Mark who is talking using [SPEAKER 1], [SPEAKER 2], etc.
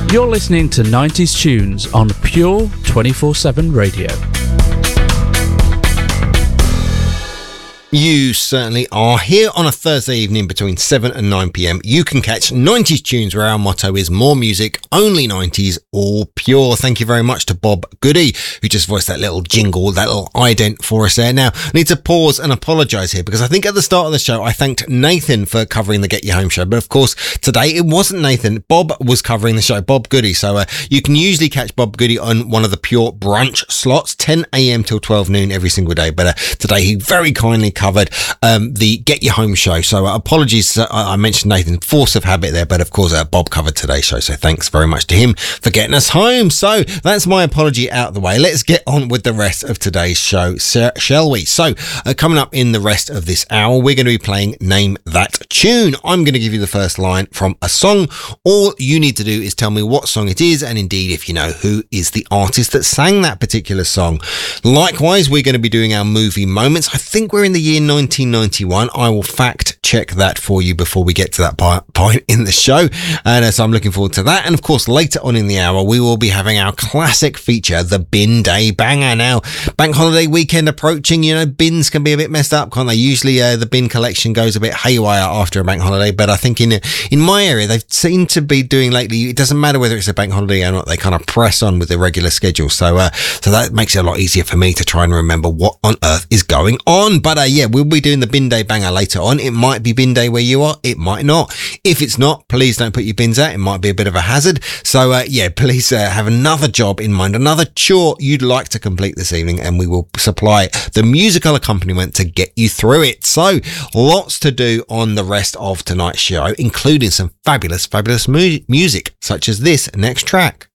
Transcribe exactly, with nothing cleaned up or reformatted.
[SPEAKER 1] You're listening to nineties Tunes on Pure twenty-four seven Radio.
[SPEAKER 2] You certainly are. Here on a Thursday evening between seven and nine p.m. You can catch nineties Tunes, where our motto is more music, only nineties, all pure. Thank you very much to Bob Goody, who just voiced that little jingle, that little ident for us there. Now, I need to pause and apologise here, because I think at the start of the show I thanked Nathan for covering the Get You Home show, but of course today it wasn't Nathan. Bob was covering the show, Bob Goody. So uh, you can usually catch Bob Goody on one of the pure brunch slots, ten a.m. till twelve noon every single day, but uh, today he very kindly covered um, the Get You Home show. So uh, apologies, uh, I mentioned Nathan, force of habit there, but of course uh, Bob covered today's show, so thanks very much to him for getting us home. So that's my apology out of the way. Let's get on with the rest of today's show, shall we? So uh, coming up in the rest of this hour, we're going to be playing Name That Tune. I'm going to give you the first line from a song. All you need to do is tell me what song it is, and indeed if you know who is the artist that sang that particular song. Likewise, we're going to be doing our movie moments. I think we're in the year nineteen ninety-one. I will fact check that for you before we get to that point in the show, and uh, so I'm looking forward to that. And of course, later on in the hour, we will be having our classic feature, the Bin Day Banger. Now, bank holiday weekend approaching, you know, bins can be a bit messed up, can't they? Usually uh, the bin collection goes a bit haywire after a bank holiday, but I think in in my area, they've seemed to be doing lately, it doesn't matter whether it's a bank holiday or not, they kind of press on with the regular schedule. So uh, so that makes it a lot easier for me to try and remember what on earth is going on. But uh, yeah, we'll be doing the Bin Day Banger later on. It might be Bin Day where you are, it might not. If it's not, please don't put your bins out. It might be a bit of a hazard. So uh, yeah, please uh, have another job in mind, another chore you'd like to complete this evening, and we will supply the musical accompaniment to get you through it. So lots to do on the rest of tonight's show, including some fabulous, fabulous mu- music, such as this next track.